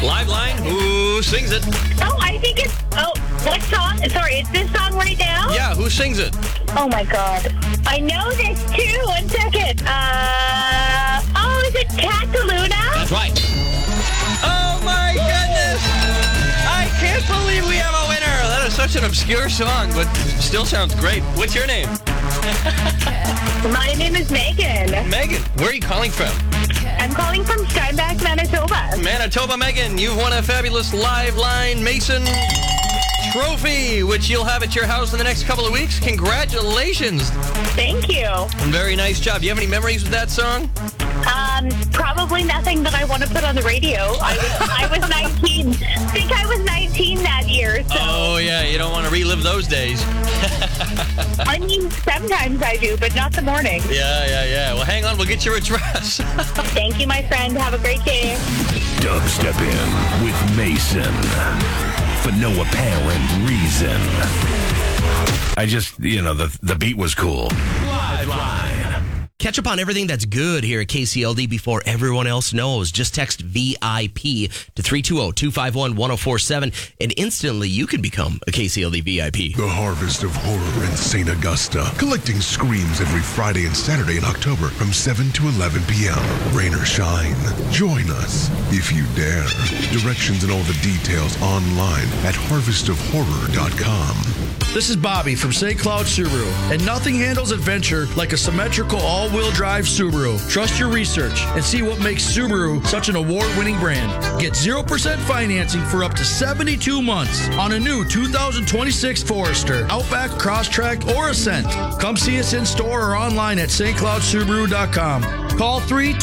Live line, who sings it? Oh, I think it's... Oh, what song? Sorry, it's this song right now? Yeah, who sings it? Oh, my God. I know this, too. 1 second. Is it Cataluna? That's right. Oh, my goodness. I can't believe we have a winner. That is such an obscure song, but still sounds great. What's your name? My name is Megan. Megan, where are you calling from? I'm calling from Steinbach, Manitoba. Manitoba, Megan, you've won a fabulous Live Line Mason trophy, which you'll have at your house in the next couple of weeks. Congratulations. Thank you. Very nice job. Do you have any memories with that song? Probably nothing that I want to put on the radio. I was 19. I think I was 19 that year. So. Oh, yeah, you don't want to relive those days. I mean, sometimes I do, but not the morning. Yeah. Well, hang on. We'll get your address. Thank you, my friend. Have a great day. Dubstep in with Mason. For no apparent reason. I just, the beat was cool. Live Line. Catch up on everything that's good here at KCLD before everyone else knows. Just text VIP to 320-251-1047, and instantly you can become a KCLD VIP. The Harvest of Horror in St. Augusta. Collecting screams every Friday and Saturday in October from 7 to 11 p.m. Rain or shine. Join us if you dare. Directions and all the details online at harvestofhorror.com. This is Bobby from St. Cloud Subaru, and nothing handles adventure like a symmetrical all-wheel drive Subaru. Trust your research and see what makes Subaru such an award-winning brand. Get 0% financing for up to 72 months on a new 2026 Forester, Outback, Crosstrek, or Ascent. Come see us in store or online at stcloudsubaru.com. Call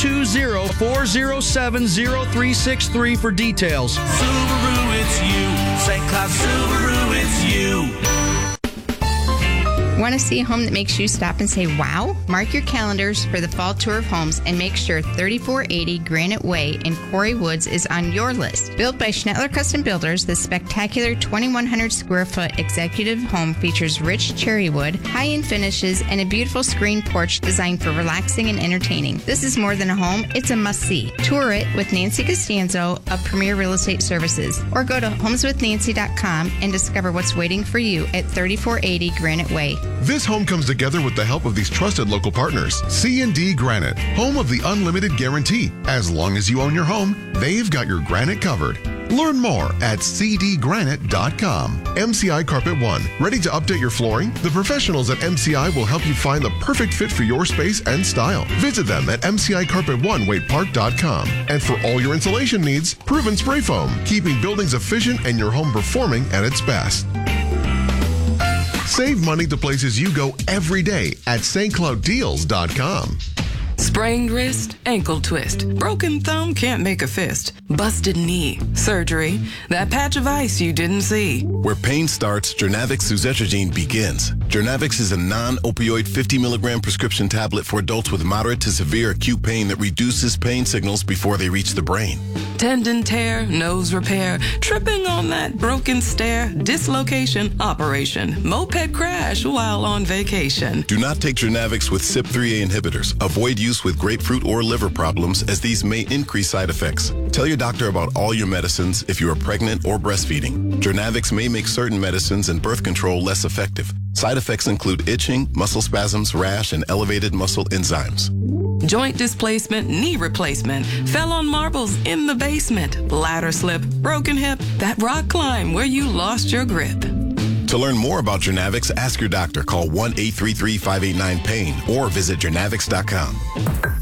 320-407-0363 for details. Subaru, it's you. St. Cloud Subaru, it's you. Want to see a home that makes you stop and say, wow? Mark your calendars for the fall tour of homes and make sure 3480 Granite Way in Quarry Woods is on your list. Built by Schnettler Custom Builders, this spectacular 2,100 square foot executive home features rich cherry wood, high-end finishes, and a beautiful screen porch designed for relaxing and entertaining. This is more than a home, it's a must-see. Tour it with Nancy Costanzo of Premier Real Estate Services, or go to homeswithnancy.com and discover what's waiting for you at 3480 Granite Way. This home comes together with the help of these trusted local partners. C&D Granite, home of the unlimited guarantee. As long as you own your home, they've got your granite covered. Learn more at cdgranite.com. MCI Carpet One, ready to update your flooring? The professionals at MCI will help you find the perfect fit for your space and style. Visit them at mcicarpet1waitepark.com. And for all your insulation needs, Proven Spray Foam, keeping buildings efficient and your home performing at its best. Save money to places you go every day at stclouddeals.com. Sprained wrist, ankle twist, broken thumb, can't make a fist, busted knee, surgery, that patch of ice you didn't see. Where pain starts, Jernavix suzetrigine begins. Jernavix is a non-opioid 50 milligram prescription tablet for adults with moderate to severe acute pain that reduces pain signals before they reach the brain. Tendon tear, nose repair, tripping on that broken stair, dislocation, operation, moped crash while on vacation. Do not take Jernavix with CYP3A inhibitors. Avoid use with grapefruit or liver problems, as these may increase side effects. Tell your doctor about all your medicines if you are pregnant or breastfeeding. Jernavix may make certain medicines and birth control less effective. Side effects include itching, muscle spasms, rash, and elevated muscle enzymes. Joint displacement, knee replacement, fell on marbles in the basement, ladder slip, broken hip, that rock climb where you lost your grip. To learn more about Jernavix, ask your doctor. Call 1-833-589-PAIN or visit jernavix.com.